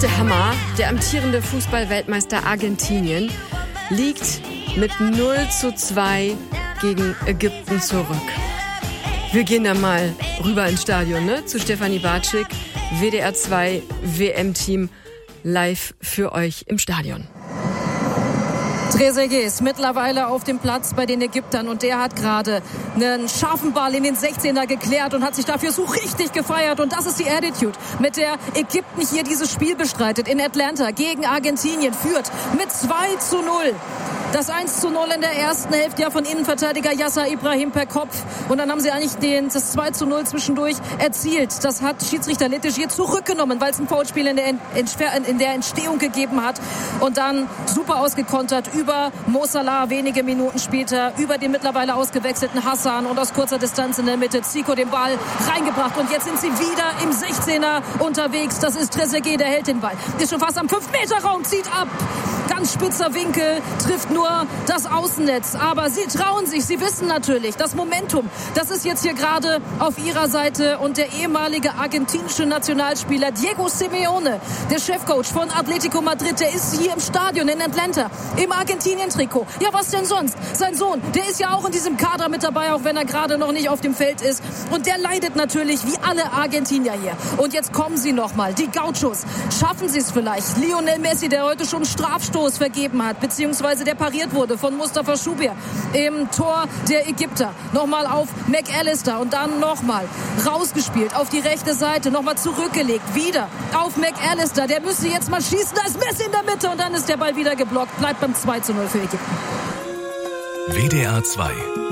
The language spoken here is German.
der Hammer. Der amtierende Fußball-Weltmeister Argentinien liegt mit 0:2 gegen Ägypten zurück. Wir gehen da mal rüber ins Stadion, ne? Zu Stefanie Bartschik, WDR 2 WM-Team, live für euch im Stadion. Trezeguet ist mittlerweile auf dem Platz bei den Ägyptern und der hat gerade einen scharfen Ball in den 16er geklärt und hat sich dafür so richtig gefeiert. Und das ist die Attitude, mit der Ägypten hier dieses Spiel bestreitet. In Atlanta gegen Argentinien führt mit 2:0. Das 1:0 in der ersten Hälfte ja von Innenverteidiger Yasser Ibrahim per Kopf. Und dann haben sie eigentlich das 2:0 zwischendurch erzielt. Das hat Schiedsrichter Letigier zurückgenommen, weil es ein Foulspiel in der Entstehung gegeben hat. Und dann super ausgekontert über Mo Salah wenige Minuten später, über den mittlerweile ausgewechselten Hassan und aus kurzer Distanz in der Mitte Zico den Ball reingebracht. Und jetzt sind sie wieder im 16er unterwegs. Das ist Trezeguet, der hält den Ball. Ist schon fast am 5-Meter-Raum, zieht ab. Ganz spitzer Winkel, trifft nur das Außennetz. Aber sie trauen sich, sie wissen natürlich, das Momentum, das ist jetzt hier gerade auf ihrer Seite. Und der ehemalige argentinische Nationalspieler Diego Simeone, der Chefcoach von Atletico Madrid, der ist hier im Stadion in Atlanta, im Argentinien-Trikot. Ja, was denn sonst? Sein Sohn, der ist ja auch in diesem Kader mit dabei, auch wenn er gerade noch nicht auf dem Feld ist. Und der leidet natürlich wie alle Argentinier hier. Und jetzt kommen sie nochmal, die Gauchos. Schaffen sie es vielleicht? Lionel Messi, der heute schon einen Strafstoß vergeben hat, beziehungsweise der pariert wurde von Mustafa Schubir im Tor der Ägypter. Nochmal auf McAllister und dann nochmal rausgespielt auf die rechte Seite, nochmal zurückgelegt, wieder auf McAllister. Der müsste jetzt mal schießen, da ist Messi in der Mitte und dann ist der Ball wieder geblockt. Bleibt beim 2:0 für Ägypten. WDR 2